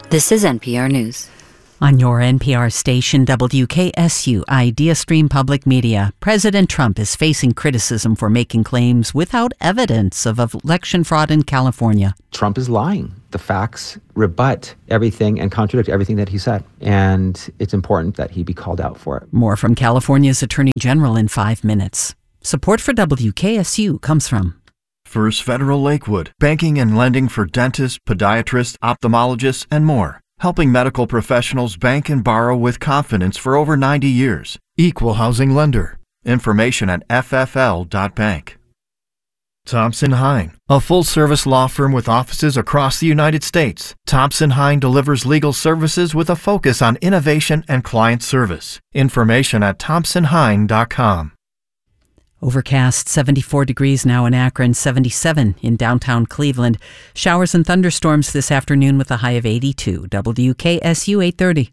This is NPR News. On your NPR station, WKSU Idea Stream Public Media, President Trump is facing criticism for making claims without evidence of election fraud in California. Trump is lying. The facts rebut everything and contradict everything that he said. And it's important that he be called out for it. More from California's Attorney General in 5 minutes. Support for WKSU comes from First Federal Lakewood, banking and lending for dentists, podiatrists, ophthalmologists, and more. Helping medical professionals bank and borrow with confidence for over 90 years. Equal housing lender. Information at ffl.bank. Thompson Hine, a full-service law firm with offices across the United States. Thompson Hine delivers legal services with a focus on innovation and client service. Information at thompsonhine.com. Overcast, 74 degrees now in Akron, 77 in downtown Cleveland. Showers and thunderstorms this afternoon with a high of 82. WKSU 830.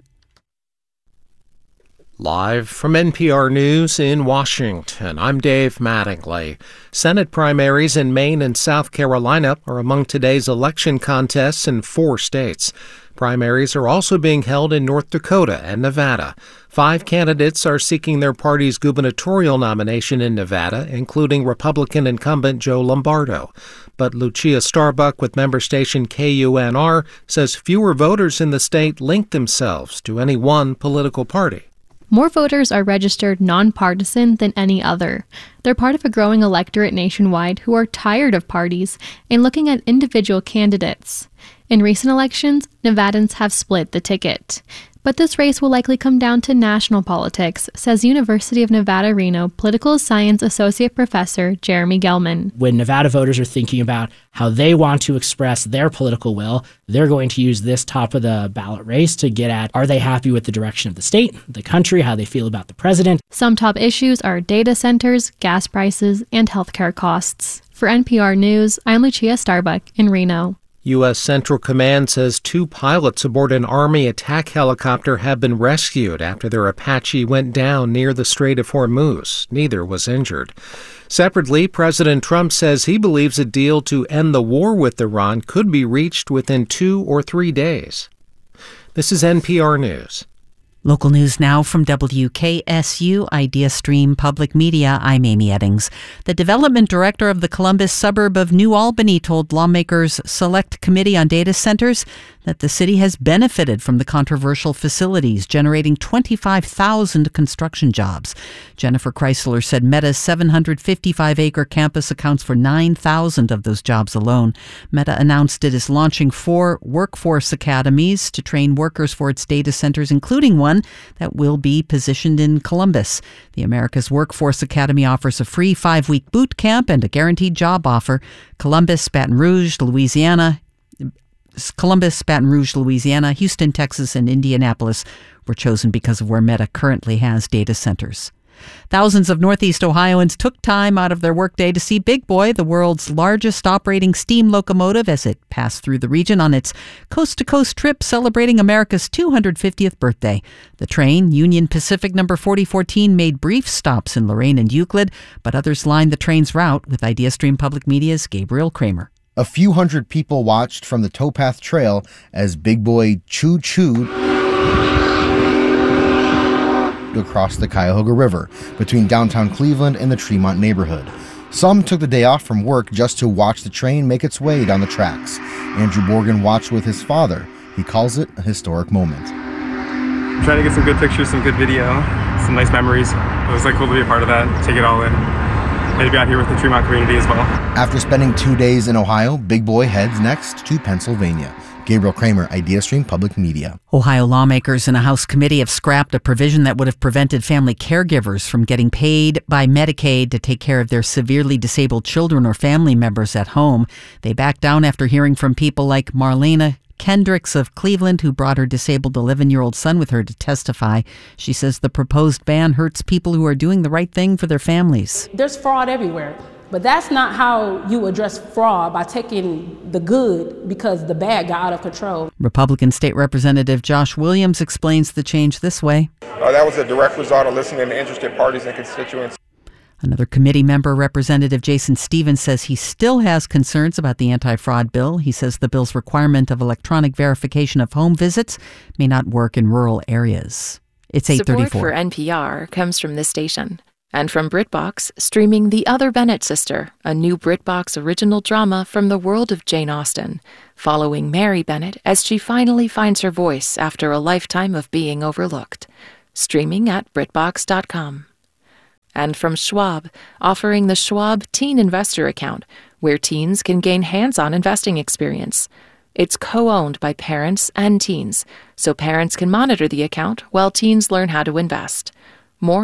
Live from NPR News in Washington, I'm Dave Mattingly. Senate primaries in Maine and South Carolina are among today's election contests in 4 states. Primaries are also being held in North Dakota and Nevada. 5 candidates are seeking their party's gubernatorial nomination in Nevada, including Republican incumbent Joe Lombardo. But Lucia Starbuck with member station KUNR says fewer voters in the state link themselves to any one political party. More voters are registered nonpartisan than any other. They're part of a growing electorate nationwide who are tired of parties and looking at individual candidates. In recent elections, Nevadans have split the ticket. But this race will likely come down to national politics, says University of Nevada, Reno political science associate professor Jeremy Gelman. When Nevada voters are thinking about how they want to express their political will, they're going to use this top of the ballot race to get at, are they happy with the direction of the state, the country, how they feel about the president? Some top issues are data centers, gas prices, and healthcare costs. For NPR News, I'm Lucia Starbuck in Reno. U.S. Central Command says 2 pilots aboard an Army attack helicopter have been rescued after their Apache went down near the Strait of Hormuz. Neither was injured. Separately, President Trump says he believes a deal to end the war with Iran could be reached within 2 or 3 days. This is NPR News. Local news now from WKSU Idea Stream Public Media. I'm Amy Eddings. The development director of the Columbus suburb of New Albany told lawmakers' Select Committee on Data Centers that the city has benefited from the controversial facilities, generating 25,000 construction jobs. Jennifer Chrysler said Meta's 755-acre campus accounts for 9,000 of those jobs alone. Meta announced it is launching 4 workforce academies to train workers for its data centers, including one that will be positioned in Columbus. The America's Workforce Academy offers a free 5-week boot camp and a guaranteed job offer. Columbus, Baton Rouge, Louisiana, Houston, Texas, and Indianapolis were chosen because of where Meta currently has data centers. Thousands of Northeast Ohioans took time out of their workday to see Big Boy, the world's largest operating steam locomotive, as it passed through the region on its coast-to-coast trip celebrating America's 250th birthday. The train, Union Pacific number 4014, made brief stops in Lorain and Euclid, but others lined the train's route, with IdeaStream Public Media's Gabriel Kramer. A few hundred people watched from the towpath trail as Big Boy choo-chooed across the Cuyahoga River between downtown Cleveland and the Tremont neighborhood. Some took the day off from work just to watch the train make its way down the tracks. Andrew Borgen watched with his father. He calls it a historic moment. Trying to get some good pictures, some good video, some nice memories. It was cool to be a part of that, take it all in. And to be out here with the Tremont community as well. After spending 2 days in Ohio, Big Boy heads next to Pennsylvania. Gabriel Kramer, IdeaStream Public Media. Ohio lawmakers in a House committee have scrapped a provision that would have prevented family caregivers from getting paid by Medicaid to take care of their severely disabled children or family members at home. They backed down after hearing from people like Marlena Kendricks of Cleveland, who brought her disabled 11-year-old son with her to testify. She says the proposed ban hurts people who are doing the right thing for their families. There's fraud everywhere. But that's not how you address fraud, by taking the good because the bad got out of control. Republican State Representative Josh Williams explains the change this way. That was a direct result of listening to interested parties and constituents. Another committee member, Representative Jason Stevens, says he still has concerns about the anti-fraud bill. He says the bill's requirement of electronic verification of home visits may not work in rural areas. It's 8:34. Support for NPR comes from this station and from BritBox, streaming The Other Bennett Sister, a new BritBox original drama from the world of Jane Austen, following Mary Bennett as she finally finds her voice after a lifetime of being overlooked. Streaming at BritBox.com. And from Schwab, offering the Schwab Teen Investor Account, where teens can gain hands-on investing experience. It's co-owned by parents and teens, so parents can monitor the account while teens learn how to invest. More